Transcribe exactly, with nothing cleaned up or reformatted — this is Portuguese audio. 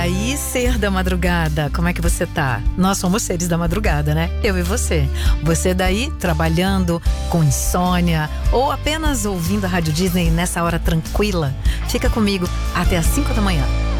Aí, ser da madrugada, como é que você tá? Nós somos seres da madrugada, né? Eu e você. Você daí, trabalhando, com insônia, ou apenas ouvindo a Rádio Disney nessa hora tranquila? Fica comigo até às cinco da manhã.